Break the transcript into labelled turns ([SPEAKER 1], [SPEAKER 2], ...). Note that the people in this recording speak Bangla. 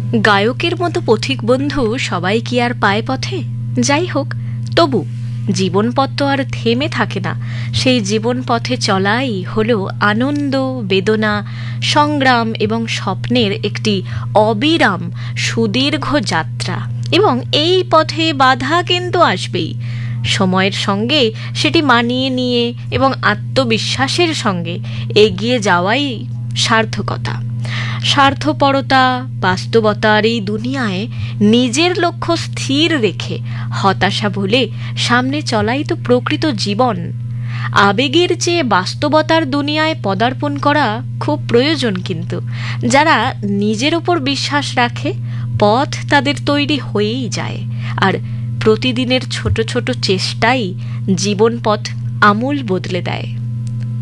[SPEAKER 1] গায়কের মতো পথিক বন্ধু সবাই কি আর পায় পথে? যাই হোক, তবু জীবনপথ তো আর থেমে থাকে না। সেই জীবন পথে চলাই হলো আনন্দ, বেদনা, সংগ্রাম এবং স্বপ্নের একটি অবিরাম সুদীর্ঘ যাত্রা। এবং এই পথে বাধা কিন্তু আসবেই। সময়ের সঙ্গে সেটি মানিয়ে নিয়ে এবং আত্মবিশ্বাসের সঙ্গে এগিয়ে যাওয়াই সার্থকতা। স্বার্থপরতা, বাস্তবতার এই দুনিয়ায় নিজের লক্ষ্য স্থির রেখে হতাশা ভুলে সামনে চলাই তো প্রকৃত জীবন। আবেগের চেয়ে বাস্তবতার দুনিয়ায় পদার্পণ করা খুব প্রয়োজন, কিন্তু যারা নিজের ওপর বিশ্বাস রাখে পথ তাদের তৈরি হয়েই যায়। আর প্রতিদিনের ছোট ছোট চেষ্টাই জীবন পথ আমূল বদলে দেয়।